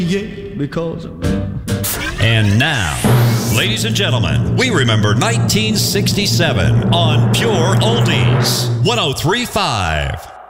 Yeah, because. And now, ladies and gentlemen, we remember 1967 on Pure Oldies 1035.